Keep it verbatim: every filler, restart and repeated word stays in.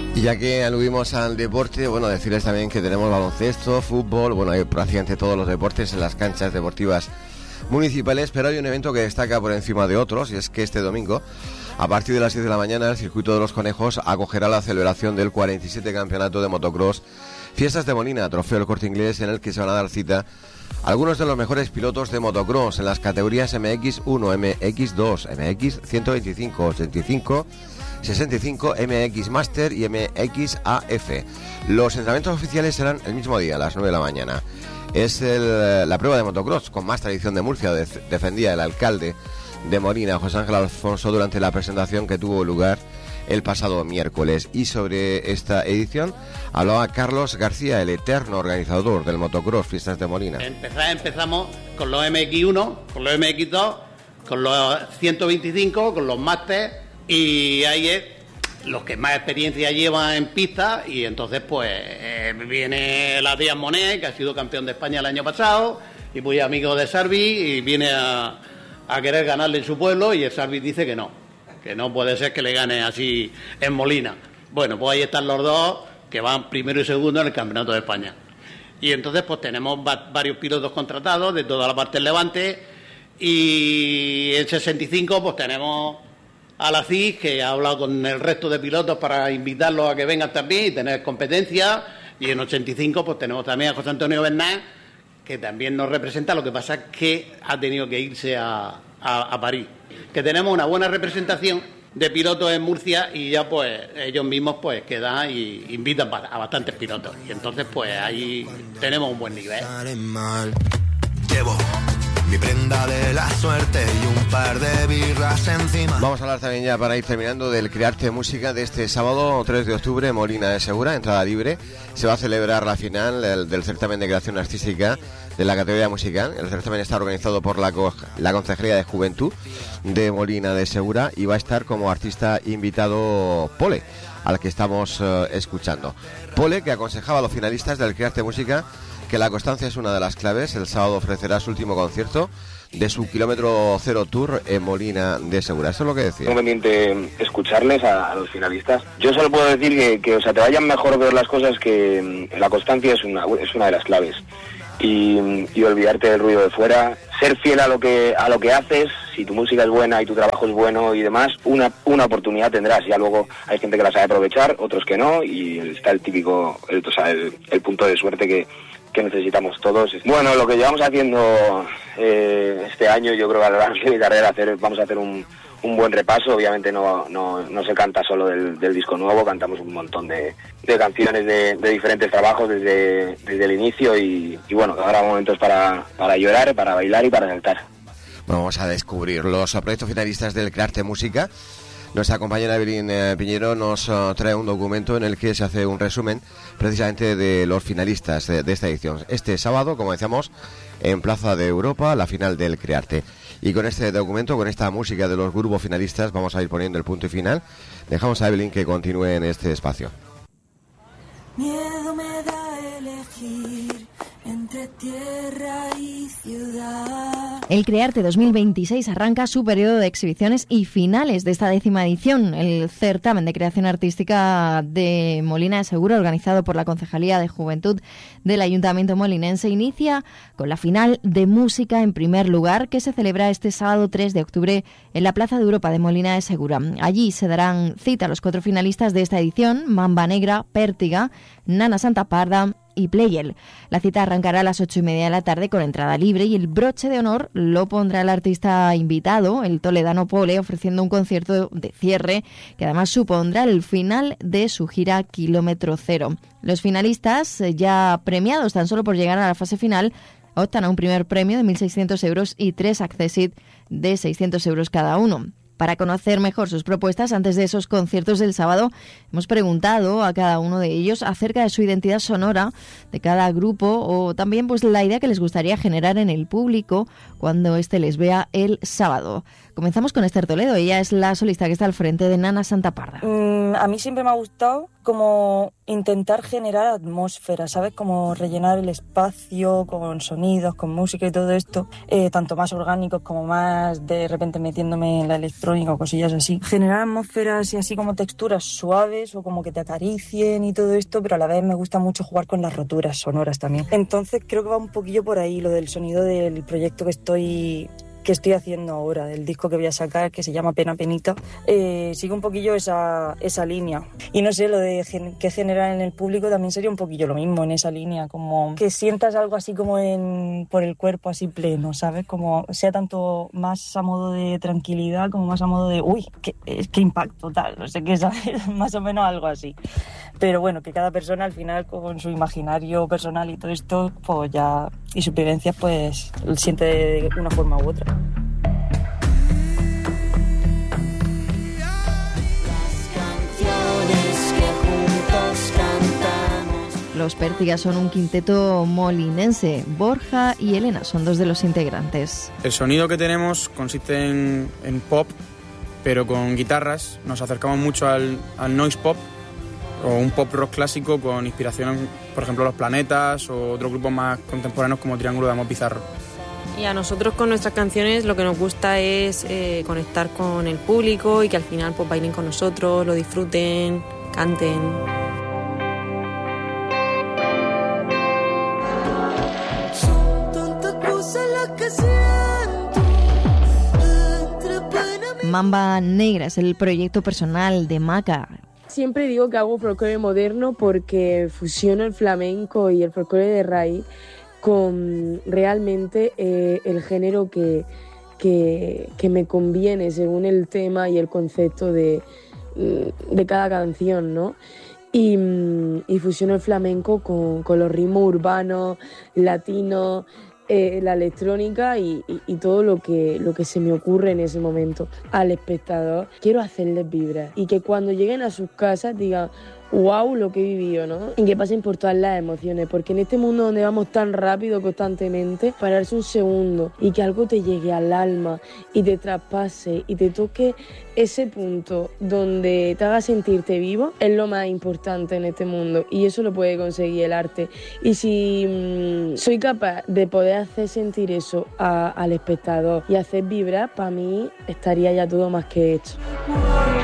Y ya que aludimos al deporte, bueno, decirles también que tenemos baloncesto, fútbol, bueno, hay prácticamente todos los deportes en las canchas deportivas municipales, pero hay un evento que destaca por encima de otros, y es que este domingo, a partir de las diez de la mañana, el Circuito de los Conejos acogerá la celebración del cuarenta y siete Campeonato de Motocross Fiestas de Molina, trofeo del Corte Inglés, en el que se van a dar cita algunos de los mejores pilotos de motocross en las categorías M X uno, M X dos, M X ciento veinticinco, ochenta y cinco, sesenta y cinco, M X Master y M X A F. Los entrenamientos oficiales serán el mismo día, a las nueve de la mañana. Es el, la prueba de motocross con más tradición de Murcia, de, defendía el alcalde de Molina, José Ángel Alfonso, durante la presentación que tuvo lugar el pasado miércoles. Y sobre esta edición hablaba Carlos García, el eterno organizador del motocross Fiestas de Molina. Empezar, empezamos con los M X uno, con los M X dos, con los ciento veinticinco, con los Master, y ahí es los que más experiencia llevan en pista. Y entonces pues eh, viene la Díaz Monet, que ha sido campeón de España el año pasado y muy amigo de Sarvi, y viene a, a querer ganarle en su pueblo, y el Sarvi dice que no, que no puede ser que le gane así en Molina. Bueno, pues ahí están los dos que van primero y segundo en el Campeonato de España. Y entonces pues tenemos va- varios pilotos contratados de toda la parte del Levante, y en sesenta y cinco pues tenemos a la C I S, que ha hablado con el resto de pilotos para invitarlos a que vengan también y tener competencia, y en ochenta y cinco pues tenemos también a José Antonio Bernal, que también nos representa. Lo que pasa es que ha tenido que irse a, a, a París. Que tenemos una buena representación de pilotos en Murcia, y ya pues ellos mismos pues quedan y invitan a bastantes pilotos, y entonces pues ahí tenemos un buen nivel. Llevo mi prenda de la suerte y un par de birras encima. Vamos a hablar también, ya para ir terminando, del Crearte Música de este sábado tres de octubre, Molina de Segura, entrada libre. Se va a celebrar la final del, del certamen de creación artística de la categoría musical. El certamen está organizado por la, co- la Concejalía de Juventud de Molina de Segura, y va a estar como artista invitado Pole, al que estamos uh, escuchando. Pole, que aconsejaba a los finalistas del Crearte Música que la constancia es una de las claves. El sábado ofrecerá su último concierto de su kilómetro cero tour en Molina de Segura. Eso es lo que decía. Es conveniente escucharles a, a los finalistas. Yo solo puedo decir que, que o sea, te vayan mejor ver las cosas, que la constancia es una, es una de las claves. Y, y olvidarte del ruido de fuera, ser fiel a lo que a lo que haces. Si tu música es buena y tu trabajo es bueno y demás, una una oportunidad tendrás. Ya luego hay gente que la sabe aprovechar, otros que no, y está el típico, el, o sea, el, el punto de suerte que que necesitamos todos. Bueno, lo que llevamos haciendo eh, este año, yo creo que a lo largo de mi carrera hacer, vamos a hacer un, un buen repaso. Obviamente no, no, no se canta solo del, del disco nuevo, cantamos un montón de, de canciones de, de diferentes trabajos desde, desde el inicio, y, y bueno, habrá momentos para, para llorar, para bailar y para saltar. Bueno, vamos a descubrir los proyectos finalistas del Crearte Música. Nuestra compañera Evelyn eh, Piñero nos uh, trae un documento en el que se hace un resumen precisamente de los finalistas de, de esta edición. Este sábado, como decíamos, en Plaza de Europa, la final del Crearte. Y con este documento, con esta música de los grupos finalistas, vamos a ir poniendo el punto y final. Dejamos a Evelyn que continúe en este espacio. Miedo me da elegir entre tierra y ciudad. El Crearte dos mil veintiséis arranca su periodo de exhibiciones y finales de esta décima edición. El certamen de creación artística de Molina de Segura, organizado por la Concejalía de Juventud del Ayuntamiento molinense, inicia con la final de música en primer lugar, que se celebra este sábado tres de octubre en la Plaza de Europa de Molina de Segura. Allí se darán cita a los cuatro finalistas de esta edición: Mamba Negra, Pértiga, Nana Santa Parda y Pleyel. La cita arrancará a las ocho y media de la tarde con entrada libre, y el broche de honor lo pondrá el artista invitado, el toledano Pole, ofreciendo un concierto de cierre que además supondrá el final de su gira Kilómetro Cero. Los finalistas, ya premiados tan solo por llegar a la fase final, optan a un primer premio de mil seiscientos euros y tres accessit de seiscientos euros cada uno. Para conocer mejor sus propuestas antes de esos conciertos del sábado, hemos preguntado a cada uno de ellos acerca de su identidad sonora de cada grupo, o también pues la idea que les gustaría generar en el público cuando éste les vea el sábado. Comenzamos con Esther Toledo, ella es la solista que está al frente de Nana Santa Parda. Mm, a mí siempre me ha gustado como intentar generar atmósfera, ¿sabes? Como rellenar el espacio con sonidos, con música y todo esto, eh, tanto más orgánicos como más de repente metiéndome en la electrónica o cosillas así. Generar atmósferas y así como texturas suaves o como que te acaricien y todo esto, pero a la vez me gusta mucho jugar con las roturas sonoras también. Entonces creo que va un poquillo por ahí lo del sonido del proyecto que estoy... que estoy haciendo ahora, del disco que voy a sacar, que se llama Pena Penita, eh, sigue un poquillo esa, esa línea. Y no sé, lo de gen- que generar en el público también sería un poquillo lo mismo, en esa línea, como que sientas algo así como en, por el cuerpo así pleno, ¿sabes? Como sea tanto más a modo de tranquilidad como más a modo de, uy, qué, qué impacto, tal, no sé qué, ¿sabes? Más o menos algo así. Pero bueno, que cada persona al final con su imaginario personal y todo esto, pues ya, y sus vivencias, pues lo siente de una forma u otra. Los Pértigas son un quinteto molinense. Borja y Elena son dos de los integrantes. El sonido que tenemos consiste en, en pop, pero con guitarras. Nos acercamos mucho al, al noise pop, o un pop rock clásico con inspiración, por ejemplo, Los Planetas o otros grupos más contemporáneos como Triángulo de Amor Bizarro. Y a nosotros con nuestras canciones lo que nos gusta es eh, conectar con el público y que al final pues bailen con nosotros, lo disfruten, canten. Mamba Negra es el proyecto personal de Maca. Siempre digo que hago folclore moderno porque fusiono el flamenco y el folclore de raíz con realmente eh, el género que, que, que me conviene según el tema y el concepto de, de cada canción, ¿no? Y, y fusiono el flamenco con, con los ritmos urbanos, latinos, eh, la electrónica y, y, y todo lo que, lo que se me ocurre en ese momento. Al espectador quiero hacerles vibrar y que cuando lleguen a sus casas digan wow, lo que he vivido, ¿no? Y que pasen por todas las emociones, porque en este mundo donde vamos tan rápido constantemente, pararse un segundo y que algo te llegue al alma y te traspase y te toque ese punto donde te haga sentirte vivo, es lo más importante en este mundo y eso lo puede conseguir el arte. Y si mmm, soy capaz de poder hacer sentir eso a, al espectador y hacer vibrar, para mí estaría ya todo más que hecho.